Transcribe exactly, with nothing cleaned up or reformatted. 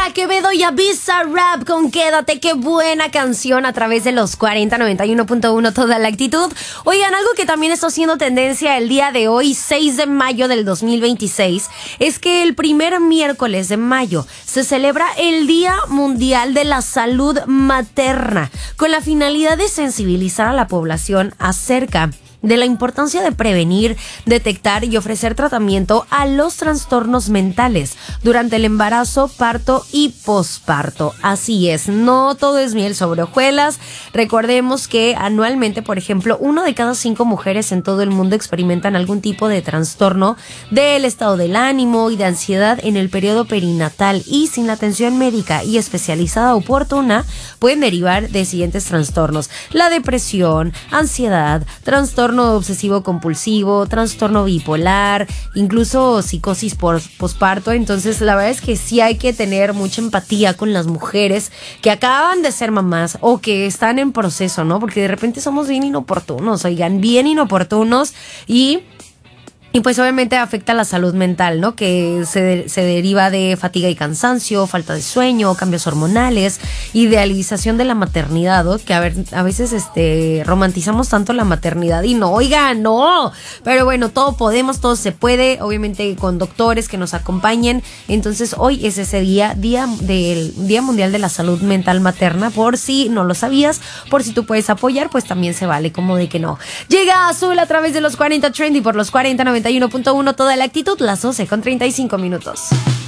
Camila Quevedo y Avisa Rap con Quédate, qué buena canción a través de los cuarenta noventa y uno punto uno Toda la Actitud. Oigan, algo que también está haciendo tendencia el día de hoy, seis de mayo del dos mil veintiséis, es que el primer miércoles de mayo se celebra el Día Mundial de la Salud Materna, con la finalidad de sensibilizar a la población acerca de la importancia de prevenir, detectar y ofrecer tratamiento a los trastornos mentales durante el embarazo, parto y posparto. Así es, no todo es miel sobre hojuelas. Recordemos que anualmente, por ejemplo, uno de cada cinco mujeres en todo el mundo experimentan algún tipo de trastorno del estado del ánimo y de ansiedad en el periodo perinatal, y sin la atención médica y especializada oportuna pueden derivar de siguientes trastornos: la depresión, ansiedad, trastorno obsesivo compulsivo, trastorno bipolar, incluso psicosis por posparto. Entonces la verdad es que sí hay que tener mucha empatía con las mujeres que acaban de ser mamás o que están en proceso, ¿no? Porque de repente somos bien inoportunos, oigan, bien inoportunos y... Y pues obviamente afecta la salud mental, ¿no? Que se, de, se deriva de fatiga y cansancio, falta de sueño, cambios hormonales, idealización de la maternidad, ¿no? Que a ver, a veces este romantizamos tanto la maternidad y no, oiga, no. Pero bueno, todo podemos, todo se puede, obviamente con doctores que nos acompañen. Entonces hoy es ese día, día del Día Mundial de la Salud Mental Materna, por si no lo sabías, por si tú puedes apoyar, pues también se vale, como de que no. Llega Azul a través de los cuarenta Trendy por los cuarenta noventa y uno punto uno Toda la Actitud, las doce con treinta y cinco minutos.